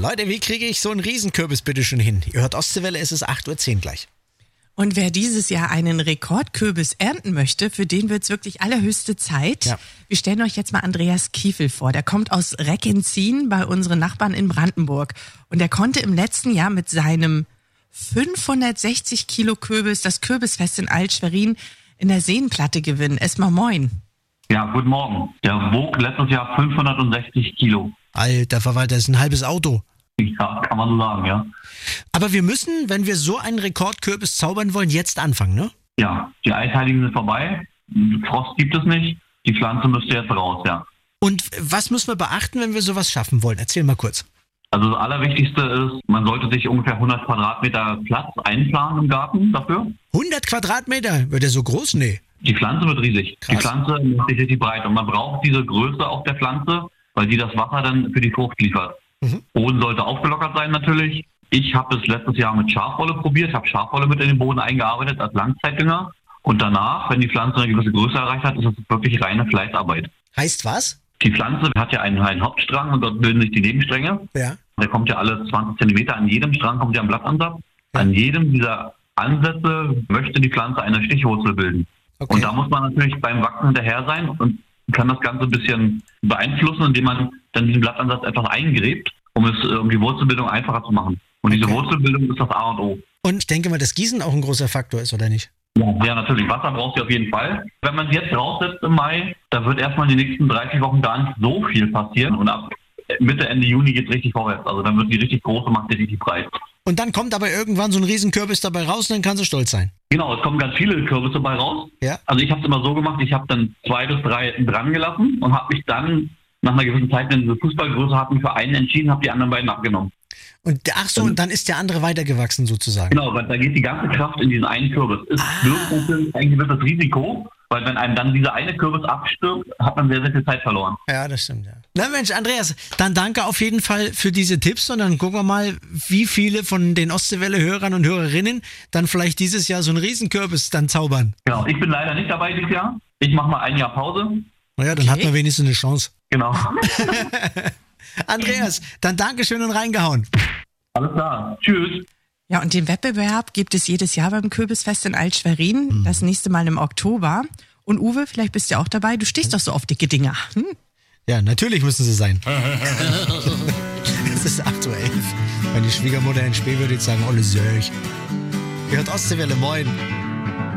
Leute, wie kriege ich so einen Riesenkürbis bitte schon hin? Ihr hört Ostseewelle, es ist 8:10 Uhr gleich. Und wer dieses Jahr einen Rekordkürbis ernten möchte, für den wird's wirklich allerhöchste Zeit. Ja. Wir stellen euch jetzt mal Andreas Kiefel vor. Der kommt aus Reckenzien bei unseren Nachbarn in Brandenburg. Und der konnte im letzten Jahr mit seinem 560 Kilo Kürbis das Kürbisfest in Alt-Schwerin in der Seenplatte gewinnen. Erstmal moin. Ja, guten Morgen. Der wog letztes Jahr 560 Kilo. Alter Verwalter, das ist ein halbes Auto. Ja, kann man so sagen, ja. Aber wir müssen, wenn wir so einen Rekordkürbis zaubern wollen, jetzt anfangen, ne? Ja, die Eisheiligen sind vorbei. Frost gibt es nicht. Die Pflanze müsste jetzt raus, ja. Und was müssen wir beachten, wenn wir sowas schaffen wollen? Erzähl mal kurz. Also das Allerwichtigste ist, man sollte sich ungefähr 100 Quadratmeter Platz einplanen im Garten dafür. 100 Quadratmeter? Wird der so groß? Nee. Die Pflanze wird riesig. Krass. Die Pflanze macht sich richtig breit. Und man braucht diese Größe auch der Pflanze, weil die das Wasser dann für die Frucht liefert. Boden sollte aufgelockert sein natürlich. Ich habe es letztes Jahr mit Schafwolle probiert, habe Schafwolle mit in den Boden eingearbeitet als Langzeitdünger. Und danach, wenn die Pflanze eine gewisse Größe erreicht hat, ist es wirklich reine Fleißarbeit. Heißt was? Die Pflanze hat ja einen Hauptstrang und dort bilden sich die Nebenstränge. Ja. Der kommt ja alle 20 Zentimeter, an jedem Strang kommt ja ein Blattansatz. Ja. An jedem dieser Ansätze möchte die Pflanze eine Stichwurzel bilden. Okay. Und da muss man natürlich beim Wachsen hinterher sein und kann das Ganze ein bisschen beeinflussen, indem man dann diesen Blattansatz etwas eingräbt, um die Wurzelbildung einfacher zu machen. Und diese Wurzelbildung ist das A und O. Und ich denke mal, dass Gießen auch ein großer Faktor ist, oder nicht? Ja, natürlich. Wasser braucht sie auf jeden Fall. Wenn man sie jetzt raussetzt im Mai, da wird erstmal in den nächsten 3-4 Wochen gar nicht so viel passieren. Und ab Mitte, Ende Juni geht es richtig vorwärts. Also dann wird die richtig groß und macht die richtig breit. Und dann kommt aber irgendwann so ein Riesenkürbis dabei raus und dann kann sie stolz sein. Genau, es kommen ganz viele Kürbisse dabei raus. Ja. Also ich habe es immer so gemacht, ich habe dann 2 bis 3 dran gelassen und habe mich dann nach einer gewissen Zeit, wenn sie Fußballgröße hatten, für einen entschieden, habe die anderen beiden abgenommen. Und und dann ist der andere weitergewachsen sozusagen. Genau, weil da geht die ganze Kraft in diesen einen Kürbis. Es birgt natürlich ein gewisses Risiko, weil wenn einem dann dieser eine Kürbis abstirbt, hat man sehr, sehr viel Zeit verloren. Ja, das stimmt, ja. Na Mensch, Andreas, dann danke auf jeden Fall für diese Tipps und dann gucken wir mal, wie viele von den Ostseewelle-Hörern und Hörerinnen dann vielleicht dieses Jahr so einen Riesenkürbis dann zaubern. Genau, ich bin leider nicht dabei dieses Jahr. Ich mache mal ein Jahr Pause. Naja, dann hat man wenigstens eine Chance. Genau. Andreas, dann Dankeschön und reingehauen. Alles klar. Tschüss. Ja, und den Wettbewerb gibt es jedes Jahr beim Kürbisfest in Alt-Schwerin. Das nächste Mal im Oktober. Und Uwe, vielleicht bist du auch dabei. Du stehst doch so auf dicke Dinger. Ja, natürlich müssen sie sein. Es ist 8:11 Uhr. Meine Schwiegermutter in Spee würde jetzt sagen, Olle Sörch. Ihr hört Ostseewelle, moin.